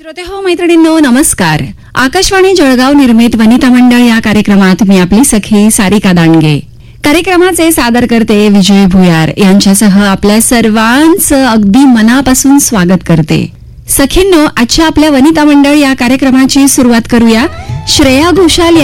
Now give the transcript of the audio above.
श्रोते हो मैत्रिणींनो नमस्कार. आकाशवाणी जळगाव निर्मित वनिता मंडळ या कार्यक्रमात मी आपली सखी सारिका दांडगे. कार्यक्रमाचे सादरकर्ते विजय भुयार यांच्यासह आपल्या सर्वांचं अगदी मनापासून स्वागत करते. सखींनो, आजच्या आपल्या वनिता मंडळ या कार्यक्रमाची सुरुवात करूया. श्रेया घोषाल